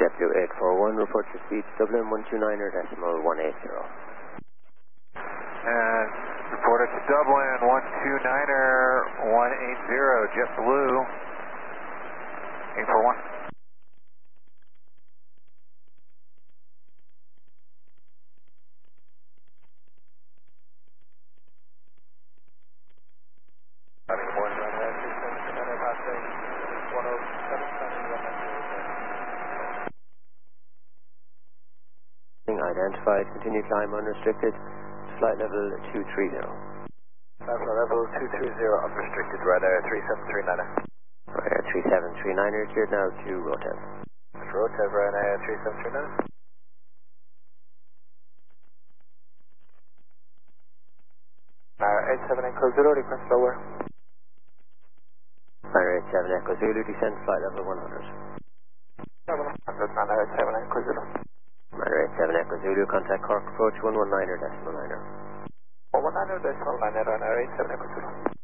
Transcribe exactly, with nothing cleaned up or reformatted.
JetBlue eight four one, report your speed Dublin one two niner decimal one eight zero. And reported to Dublin one two niner one eight zero, JetBlue eight four one. Identified, continue climb unrestricted, flight level two three zero. Flight level two three zero, unrestricted, right air three seven three niner. Right air three seven three niner, cleared now to Rotev. Rotev, right air three seven three niner. Niner eight seven Echo Zulu, request lower. Niner eight seven Echo Zulu, descend flight level one hundred. one hundred, Niner eight seven Echo Zulu. Niner eight seven Echo Zulu, contact Cork approach one one niner decimal niner. one one niner decimal niner, Niner eight seven Echo Zulu.